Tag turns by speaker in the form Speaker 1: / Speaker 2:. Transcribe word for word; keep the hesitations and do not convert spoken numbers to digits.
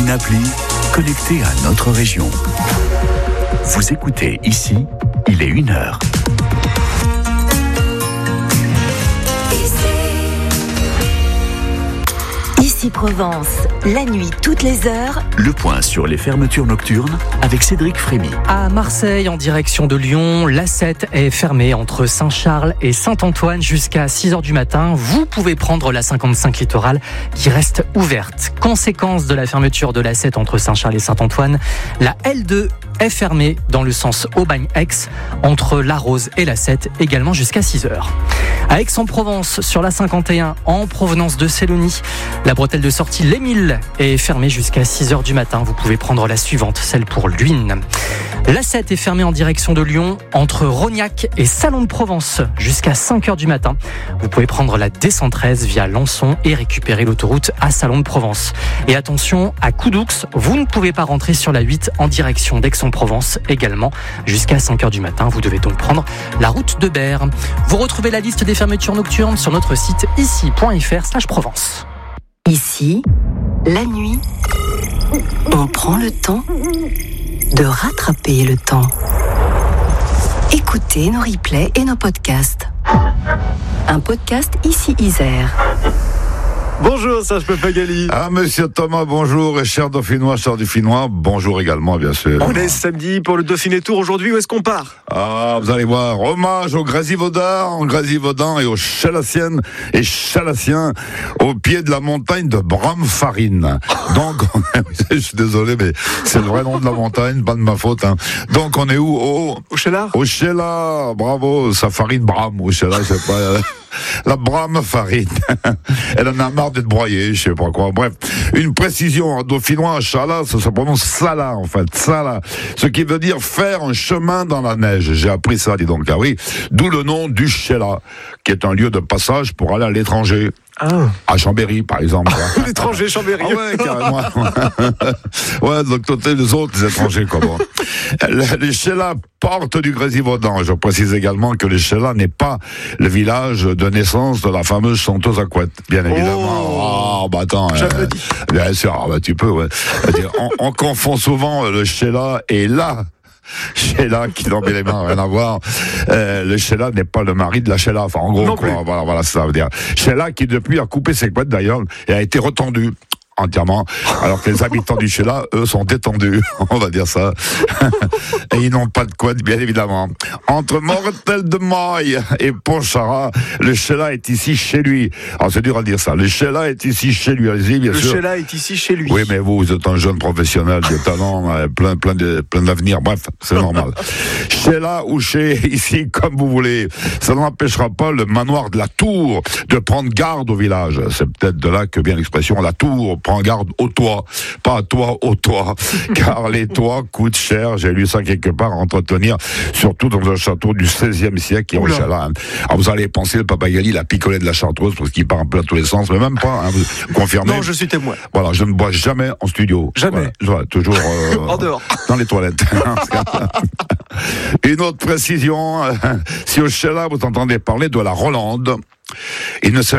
Speaker 1: une appli connectée à notre région. Vous écoutez ici, il est une heure.
Speaker 2: Ici Provence, la nuit toutes les heures.
Speaker 1: Le point sur les fermetures nocturnes avec Cédric Frémy.
Speaker 3: À Marseille, en direction de Lyon, l'A sept est fermée entre Saint-Charles et Saint-Antoine jusqu'à six heures du matin. Vous pouvez prendre la cinquante-cinq littorale qui reste ouverte. Conséquence de la fermeture de l'A sept entre Saint-Charles et Saint-Antoine, la L deux est fermée dans le sens Aubagne-Aix entre La Rose et l'A sept également jusqu'à six heures. À Aix-en-Provence, sur la cinquante et un en provenance de Sélonie, la bretelle de sortie l'Émile est fermée jusqu'à six heures du matin. Vous pouvez prendre la suivante, celle pour Luynes. L'A sept est fermée en direction de Lyon entre Rognac et Salon de Provence jusqu'à cinq heures du matin. Vous pouvez prendre la D cent treize via Lançon et récupérer l'autoroute à Salon de Provence. Et attention, à Coudoux, vous ne pouvez pas rentrer sur la huit en direction d'Aix-en-Provence également jusqu'à cinq heures du matin. Vous devez donc prendre la route de Berre. Vous retrouvez la liste des fermetures nocturnes sur notre site ici point f r slash Provence.
Speaker 2: Ici, la nuit, on prend le temps de rattraper le temps. Écoutez nos replays et nos podcasts. Un podcast Ici Isère.
Speaker 4: Bonjour Serge Papagali.
Speaker 5: Ah, monsieur Thomas, bonjour. Et cher Dauphinois, cher Dauphinois, bonjour également, bien sûr.
Speaker 4: On est samedi pour le Dauphiné Tour. Aujourd'hui, où est-ce qu'on part?
Speaker 5: Ah, vous allez voir. Hommage aux Grésivaudan, Grésivaudan et aux Chalassiennes et Chalassiens au pied de la montagne de Bramfarine. Donc, on est, je suis désolé, mais c'est le vrai nom de la montagne, pas de ma faute, hein. Donc, on est où? Au,
Speaker 4: au Chéla?
Speaker 5: Au Chéla, bravo. Ça farine Bram, au Chéla, je sais pas. Euh, la Bram farine. Elle en a marre d'être broyée, je sais pas quoi. Bref, une précision en dauphinois, Chala, ça se prononce Sala, en fait. Sala. Ce qui veut dire faire un chemin dans la neige. J'ai appris ça, dis donc. Ah oui. D'où le nom du Chéla, qui est un lieu de passage pour aller à l'étranger.
Speaker 4: Ah.
Speaker 5: À Chambéry, par exemple.
Speaker 4: L'étranger Chambéry.
Speaker 5: Ah ouais, carrément. Ouais, donc côté les autres, les étrangers, comment. Le Chéla porte du Grésivaudan. Je précise également que le Chéla n'est pas le village de naissance de la fameuse chanteuse à couette, bien évidemment. Oh, oh bah attends. Euh, bien sûr, ah, bah tu peux, ouais. on, on confond souvent le Chéla et là. Sheila, qui n'en met les mains, rien à voir. Euh, le Sheila n'est pas le mari de la Sheila. Enfin, en gros, non, quoi. Voilà, voilà, ça veut dire. Sheila, qui depuis a coupé ses couettes d'ailleurs, et a été retendue entièrement, alors que les habitants du Chéla, eux, sont détendus, on va dire ça. Et ils n'ont pas de couette, bien évidemment. Entre Mortel de Maille et Pontcharrat, le Chéla est ici chez lui. Alors, c'est dur à dire ça. Le Chéla est ici chez lui, allez-y, bien
Speaker 4: le
Speaker 5: sûr.
Speaker 4: Le Chéla est ici chez lui.
Speaker 5: Oui, mais vous, vous êtes un jeune professionnel de talent, plein, plein de, plein d'avenir. Bref, c'est normal. Chéla ou chez, ici, comme vous voulez. Ça n'empêchera pas le manoir de la Tour de prendre garde au village. C'est peut-être de là que vient l'expression la Tour. Prends garde au toit, pas à toi, au toit, car les toits coûtent cher, j'ai lu ça quelque part, à entretenir, surtout dans un château du seizième siècle qui est au Chala. Alors vous allez penser, le Papagali, la picolée de la Chartreuse, parce qu'il part un peu à tous les sens, mais même pas, hein, vous confirmez.
Speaker 4: Non, je suis témoin.
Speaker 5: Voilà, je ne bois jamais en studio.
Speaker 4: Jamais.
Speaker 5: Voilà, toujours euh,
Speaker 4: en dehors.
Speaker 5: Dans les toilettes. Une autre précision, si au Chala vous entendez parler de la Rolande, il ne s'agit